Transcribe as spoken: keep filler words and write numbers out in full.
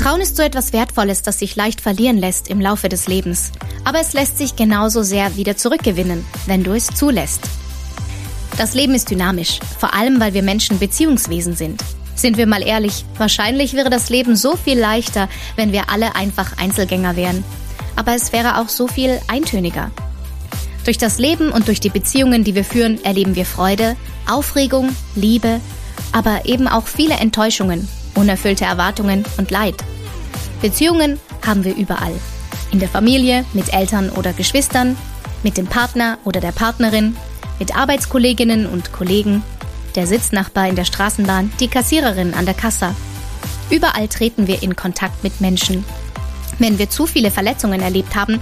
Vertrauen ist so etwas Wertvolles, das sich leicht verlieren lässt im Laufe des Lebens. Aber es lässt sich genauso sehr wieder zurückgewinnen, wenn du es zulässt. Das Leben ist dynamisch, vor allem weil wir Menschen Beziehungswesen sind. Sind wir mal ehrlich, wahrscheinlich wäre das Leben so viel leichter, wenn wir alle einfach Einzelgänger wären. Aber es wäre auch so viel eintöniger. Durch das Leben und durch die Beziehungen, die wir führen, erleben wir Freude, Aufregung, Liebe, aber eben auch viele Enttäuschungen, unerfüllte Erwartungen und Leid. Beziehungen haben wir überall. In der Familie, mit Eltern oder Geschwistern, mit dem Partner oder der Partnerin, mit Arbeitskolleginnen und Kollegen, der Sitznachbar in der Straßenbahn, die Kassiererin an der Kasse. Überall treten wir in Kontakt mit Menschen. Wenn wir zu viele Verletzungen erlebt haben,